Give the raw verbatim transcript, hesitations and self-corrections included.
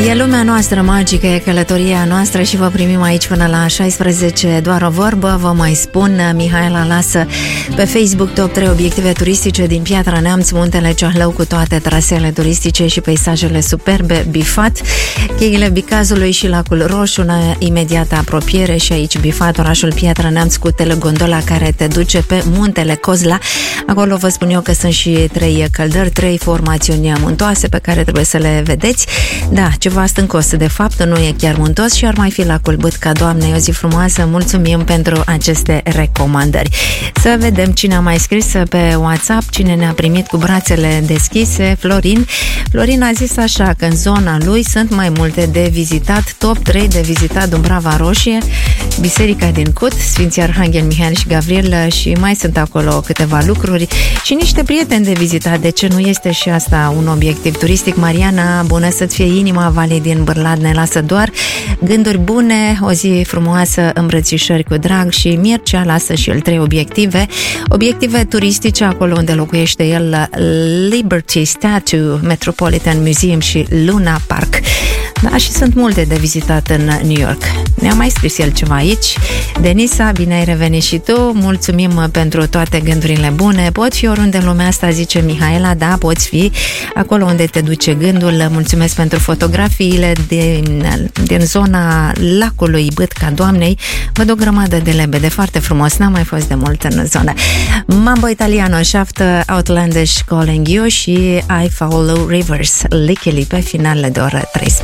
E lumea noastră magică, e călătoria noastră și vă primim aici până la șaisprezece. Doar o vorbă, vă mai spun, Mihaela lasă pe Facebook top trei obiective turistice din Piatra Neamț, Muntele Ceahlău cu toate traseele turistice și peisajele superbe, Bifat, cheile Bicazului și Lacul Roșu, în imediată apropiere și aici Bifat, orașul Piatra Neamț cu telegondola care te duce pe Muntele Cozla. Acolo vă spun eu că sunt și trei căldări, trei formațiuni muntoase pe care trebuie să le vedeți. Da, ceva stâncos de fapt, nu e chiar muntos și ar mai fi Lacul Bâtca. Doamne, o zi frumoasă, mulțumim pentru aceste recomandări. Să vedem cine a mai scris pe WhatsApp, cine ne-a primit cu brațele deschise. Florin. Florin a zis așa că în zona lui sunt mai multe de vizitat, top trei de vizitat: Dumbrava Roșie, Biserica din Cut, Sfinții Arhanghel Mihail și Gavril, și mai sunt acolo câteva lucruri și niște prieteni de vizitat. De ce nu este și asta un obiectiv turistic? Mariana, bună să-ți fie inima, Valei din Bârlad ne lasă doar gânduri bune, o zi frumoasă, îmbrățișări cu drag. Și Mircea lasă și el trei obiective, obiective turistice acolo unde locuiește el: Liberty Statue, Metropolitan Museum și Luna Park. Da, și sunt multe de vizitat în New York. Ne-a mai scris el ceva aici. Denisa, bine ai revenit și tu, mulțumim pentru toate gândurile bune. Pot fi oriunde în lumea asta, zice Mihaela. Da, poți fi acolo unde te duce gândul. Mulțumesc pentru fotografiile din, din zona lacului Bâtca Doamnei. Văd o grămadă de lebede, foarte frumos, n-am mai fost de mult în zonă. Mambo Italiano, Shaft, Outlandish Calling You și I Follow Rivers, Lichili pe final de oră treisprezece.